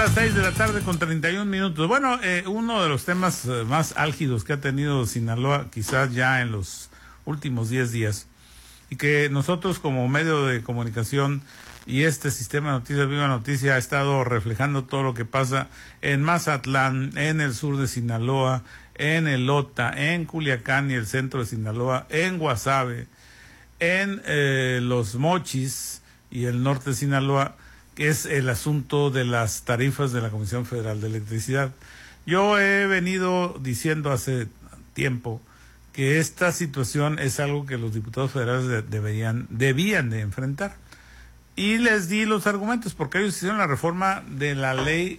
las 6 de la tarde con 31 minutos. Bueno, uno de los temas más álgidos que ha tenido Sinaloa, quizás ya en los últimos 10 días, y que nosotros como medio de comunicación y este sistema de noticias Viva Noticia ha estado reflejando todo lo que pasa en Mazatlán, en el sur de Sinaloa, en el Lota, en Culiacán y el centro de Sinaloa, en Guasave, en Los Mochis y el norte de Sinaloa, que es el asunto de las tarifas de la Comisión Federal de Electricidad. Yo he venido diciendo hace tiempo que esta situación es algo que los diputados federales debían de enfrentar. Y les di los argumentos, porque ellos hicieron la reforma de la ley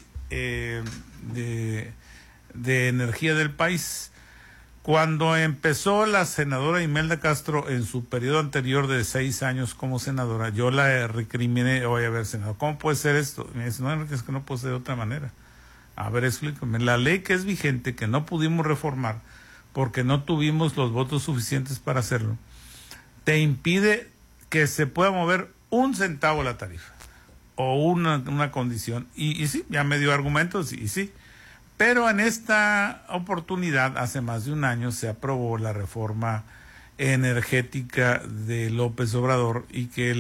de energía del país. Cuando empezó la senadora Imelda Castro en su periodo anterior de 6 años como senadora, yo la recriminé: oye, a ver, senador, ¿cómo puede ser esto? Y me dice: no, es que no puede ser de otra manera. A ver, explícame. La ley que es vigente, que no pudimos reformar porque no tuvimos los votos suficientes para hacerlo, te impide que se pueda mover un centavo la tarifa o una condición. Y sí, ya me dio argumentos y sí. Pero en esta oportunidad, hace más de un año, se aprobó la reforma energética de López Obrador y que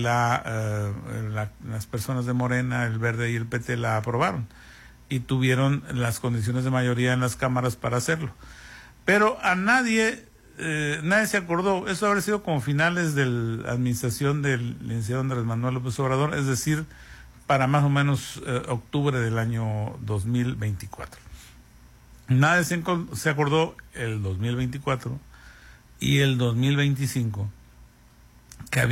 las personas de Morena, el Verde y el PT la aprobaron y tuvieron las condiciones de mayoría en las cámaras para hacerlo. Pero a nadie se acordó. Eso habría sido como finales de la administración del licenciado Andrés Manuel López Obrador, es decir, para más o menos octubre del año 2024. Nadie se acordó el 2024 y el 2025 que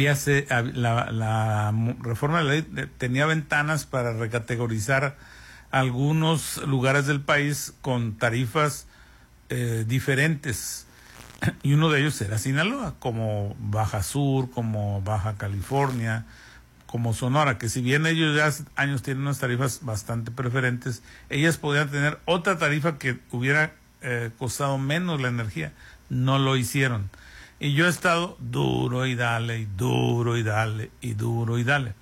la reforma de la ley tenía ventanas para recategorizar algunos lugares del país con tarifas diferentes, y uno de ellos era Sinaloa, como Baja Sur, como Baja California, como Sonora, que si bien ellos ya hace años tienen unas tarifas bastante preferentes, ellas podían tener otra tarifa que hubiera costado menos la energía. No lo hicieron. Y yo he estado duro y dale, y duro y dale, y duro y dale.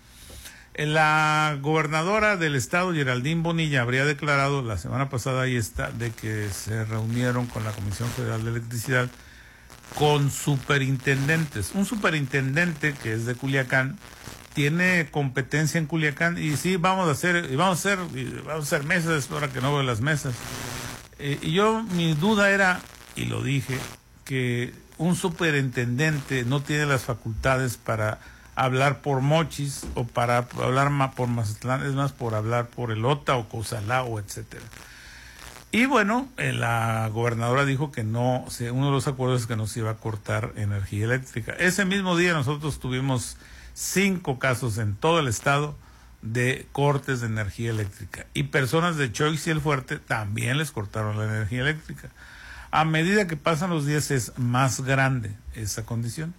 La gobernadora del estado, Geraldine Bonilla, habría declarado la semana pasada, ahí está, de que se reunieron con la Comisión Federal de Electricidad con superintendentes. Un superintendente que es de Culiacán tiene competencia en Culiacán, y sí, vamos a hacer mesas, ahora que no veo las mesas. Y yo, mi duda era, y lo dije, que un superintendente no tiene las facultades para hablar por Mochis o para hablar por Mazatlán, es más, por hablar por el Ota o Cosalao, etcétera. Y bueno, la gobernadora dijo que no, uno de los acuerdos es que no se iba a cortar energía eléctrica. Ese mismo día nosotros tuvimos 5 casos en todo el estado de cortes de energía eléctrica, y personas de Choix y El Fuerte también les cortaron la energía eléctrica. A medida que pasan los días es más grande esa condición.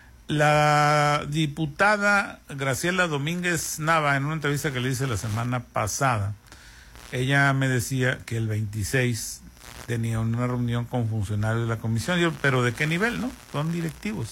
La diputada Graciela Domínguez Nava, en una entrevista que le hice la semana pasada, ella me decía que el 26 tenía una reunión con funcionarios de la comisión. Yo, pero ¿de qué nivel, no? Son directivos.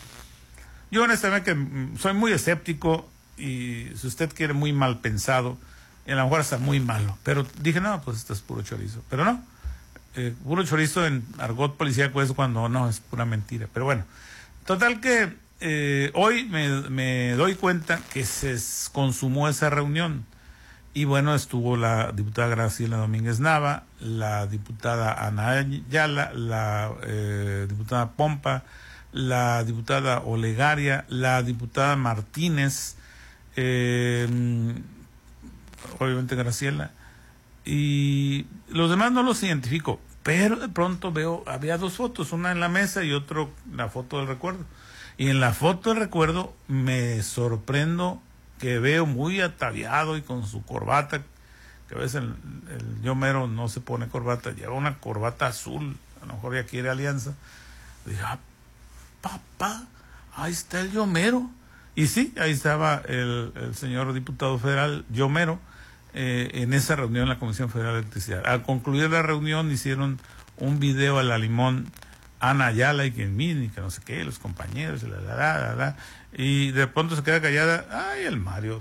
Yo honestamente soy muy escéptico, y si usted quiere, muy mal pensado, y a lo mejor está muy malo, pero dije, no, pues esto es puro chorizo. Pero no, puro chorizo en argot policíaco es cuando no, es pura mentira. Pero bueno, total que hoy me doy cuenta que se consumó esa reunión. Y bueno, estuvo la diputada Graciela Domínguez Nava, la diputada Ana Ayala, la diputada Pompa, la diputada Olegaria, la diputada Martínez, obviamente Graciela, y los demás no los identifico, pero de pronto veo, había 2 fotos, una en la mesa y otro, la foto del recuerdo. Y en la foto del recuerdo me sorprendo que veo muy ataviado y con su corbata, que a veces el Yomero no se pone corbata, lleva una corbata azul, a lo mejor ya quiere alianza. Dije, papá, ahí está el Yomero. Y sí, ahí estaba el señor diputado federal Yomero en esa reunión en la Comisión Federal de Electricidad. Al concluir la reunión hicieron un video a la limón Ana Ayala y que no sé qué, los compañeros, y de pronto se queda callada. Ay, el Mario,